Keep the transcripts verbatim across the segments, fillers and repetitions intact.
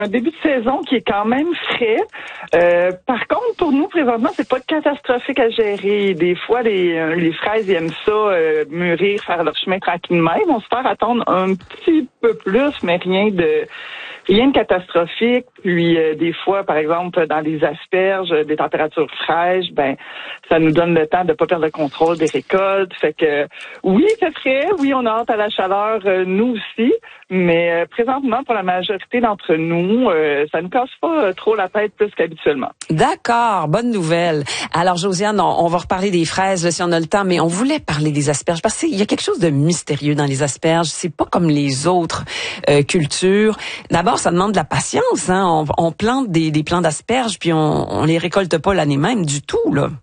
un début de saison qui est quand même frais. Euh, par contre, pour nous, présentement, c'est pas catastrophique à gérer. Des fois, les, les fraises, ils aiment ça, euh, mûrir, faire leur chemin tranquillement. Ils vont se faire attendre un petit peu plus, mais rien de rien de catastrophique. Puis, euh, des fois, par exemple, dans les asperges, des températures fraîches, ben, ça nous donne le temps de pas perdre le contrôle des récoltes. Fait que, oui, c'est frais. Oui, on a hâte à la chaleur, euh, nous aussi. Mais euh, présentement, pour la majorité d'entre nous, euh, ça ne casse pas euh, trop la tête plus qu'habituellement. D'accord, bonne nouvelle. Alors, Josiane, on, on va reparler des fraises là, si on a le temps, mais on voulait parler des asperges parce qu'il y a quelque chose de mystérieux dans les asperges. C'est pas comme les autres euh, cultures. D'abord, ça demande de la patience. Hein? On, on plante des, des plants d'asperges, puis on, on les récolte pas l'année même du tout, là.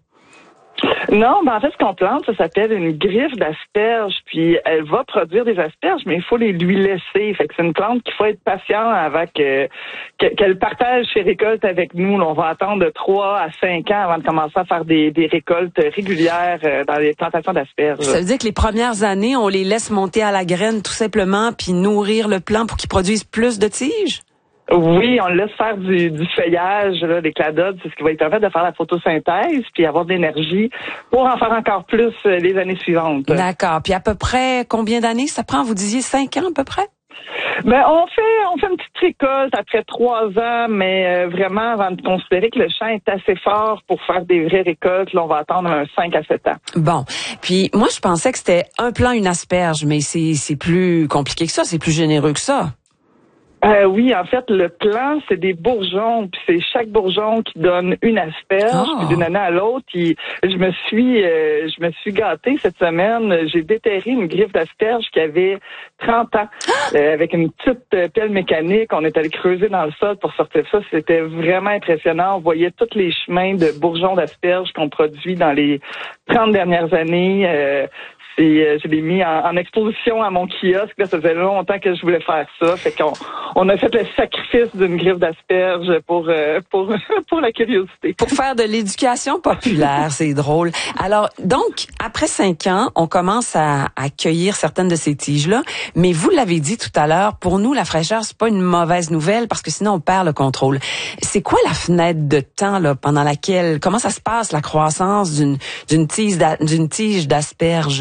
Non, ben en fait, ce qu'on plante, ça s'appelle une griffe d'asperges, puis elle va produire des asperges, mais il faut les lui laisser. Fait que c'est une plante qu'il faut être patient avec, euh, qu'elle partage ses récoltes avec nous. Là, on va attendre de trois à cinq ans avant de commencer à faire des, des récoltes régulières euh, dans les plantations d'asperges. Ça veut dire que les premières années, on les laisse monter à la graine tout simplement, puis nourrir le plant pour qu'il produise plus de tiges? Oui, on laisse faire du, du feuillage, là, des cladodes, c'est ce qui va lui permettre de faire la photosynthèse puis avoir de l'énergie pour en faire encore plus euh, les années suivantes. D'accord. Puis à peu près combien d'années ça prend? Vous disiez cinq ans à peu près? Ben on fait on fait une petite récolte après trois ans, mais euh, vraiment avant de considérer que le champ est assez fort pour faire des vraies récoltes, là, on va attendre un cinq à sept ans. Bon. Puis moi je pensais que c'était un plant, une asperge, mais c'est c'est plus compliqué que ça, c'est plus généreux que ça. Euh, oui, en fait, le plant, c'est des bourgeons, puis c'est chaque bourgeon qui donne une asperge, oh. puis d'une année à l'autre, puis je me suis euh, je me suis gâtée cette semaine, j'ai déterré une griffe d'asperge qui avait trente ans, euh, avec une petite euh, pelle mécanique, on est allé creuser dans le sol pour sortir ça, c'était vraiment impressionnant, on voyait tous les chemins de bourgeons d'asperges qu'on produit dans les trente dernières années, euh, Et euh, je l'ai mis en, en exposition à mon kiosque. Là, ça faisait longtemps que je voulais faire ça. Fait qu'on on a fait le sacrifice d'une griffe d'asperges pour euh, pour pour la curiosité. Pour faire de l'éducation populaire, c'est drôle. Alors, donc, après cinq ans, on commence à, à cueillir certaines de ces tiges-là. Mais vous l'avez dit tout à l'heure, pour nous, la fraîcheur, c'est pas une mauvaise nouvelle parce que sinon, on perd le contrôle. C'est quoi la fenêtre de temps là pendant laquelle, comment ça se passe la croissance d'une d'une tige d'a, d'une tige d'asperges?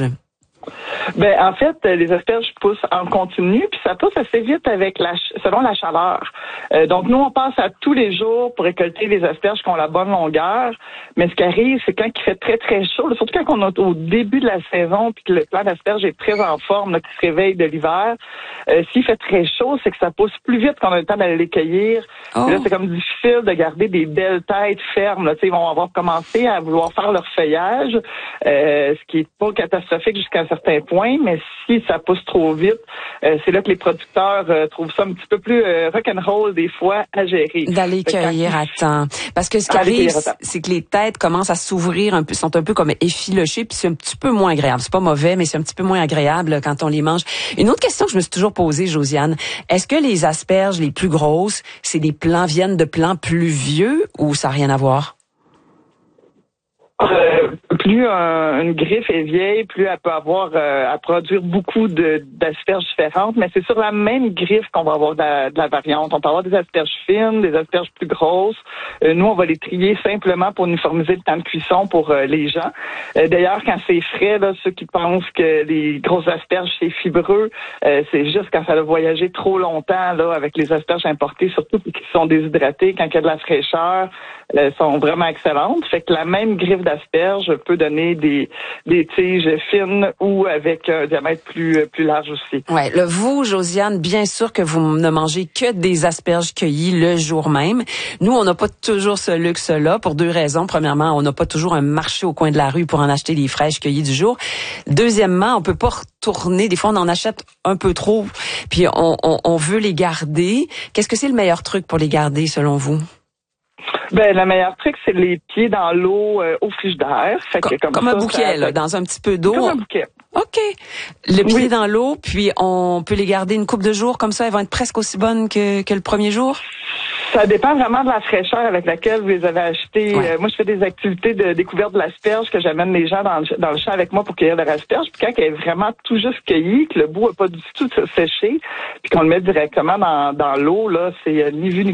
Ben en fait, les asperges poussent en continu, puis ça pousse assez vite avec la selon la chaleur. Euh, donc nous, on passe à tous les jours pour récolter les asperges qui ont la bonne longueur. Mais ce qui arrive, c'est quand il fait très très chaud, là, surtout quand on est au début de la saison, puis que le plant d'asperges est très en forme, là, qui se réveille de l'hiver. Euh, s'il fait très chaud, c'est que ça pousse plus vite qu'on a le temps d'aller les cueillir. Oh. Là, c'est comme difficile de garder des belles têtes fermes. Là. Ils vont avoir commencé à vouloir faire leur feuillage, euh, ce qui est pas catastrophique jusqu'à un certain point. Mais si ça pousse trop vite, euh, c'est là que les producteurs euh, trouvent ça un petit peu plus euh, rock'n'roll des fois à gérer. D'aller cueillir à temps. Parce que ce qui arrive, c'est que les têtes commencent à s'ouvrir un peu, sont un peu comme effilochées, puis c'est un petit peu moins agréable. C'est pas mauvais, mais c'est un petit peu moins agréable quand on les mange. Une autre question que je me suis toujours posée, Josiane, est-ce que les asperges les plus grosses, c'est des plants, viennent de plants plus vieux ou ça n'a rien à voir? Euh, plus un, une griffe est vieille, plus elle peut avoir euh, à produire beaucoup de d'asperges différentes, mais c'est sur la même griffe qu'on va avoir de la, de la variante. On peut avoir des asperges fines, des asperges plus grosses. Euh, nous, on va les trier simplement pour uniformiser le temps de cuisson pour euh, les gens. Euh, d'ailleurs, quand c'est frais, là, ceux qui pensent que les grosses asperges, c'est fibreux, euh, c'est juste quand ça a voyagé trop longtemps là avec les asperges importées, surtout qui sont déshydratées, quand il y a de la fraîcheur, elles sont vraiment excellentes. Fait que la même griffe d'asperges peut donner des des tiges fines ou avec un diamètre plus plus large aussi. Ouais, le vous, Josiane, bien sûr que vous ne mangez que des asperges cueillies le jour même. Nous, on n'a pas toujours ce luxe-là pour deux raisons. Premièrement, on n'a pas toujours un marché au coin de la rue pour en acheter des fraîches cueillies du jour. Deuxièmement, on peut pas retourner. Des fois, on en achète un peu trop, puis on, on, on veut les garder. Qu'est-ce que c'est le meilleur truc pour les garder, selon vous? Ben, le meilleur truc, c'est les pieds dans l'eau euh, au frigidaire. Fait que comme comme, comme ça, un bouquet, ça, là, dans un petit peu d'eau. Comme un bouquet. OK. Le pied oui. dans l'eau, puis on peut les garder une couple de jours, comme ça, elles vont être presque aussi bonnes que, que le premier jour? Ça dépend vraiment de la fraîcheur avec laquelle vous les avez achetées. Ouais. Euh, moi, je fais des activités de découverte de l'asperge que j'amène les gens dans le, dans le champ avec moi pour cueillir de l'asperge. Puis quand elle est vraiment tout juste cueillie, que le bout n'a pas du tout séché, puis qu'on le met directement dans, dans l'eau, là, c'est ni vu ni